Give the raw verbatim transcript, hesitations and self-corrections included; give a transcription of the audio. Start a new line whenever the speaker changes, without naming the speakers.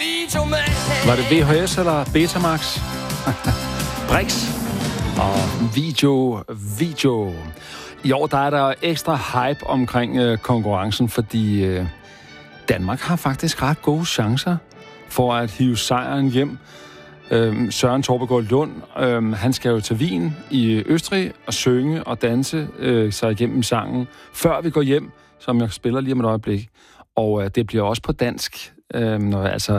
Var det V H S eller Betamax? Brix og video, video. I år der er der ekstra hype omkring øh, konkurrencen, fordi øh, Danmark har faktisk ret gode chancer for at hive sejren hjem. Øh, Søren Torbegaard Lund, øh, han skal jo til Wien i Østrig og synge og danse øh, sig igennem sangen, før vi går hjem, som jeg spiller lige om et øjeblik. Og øh, det bliver også på dansk, øh, når altså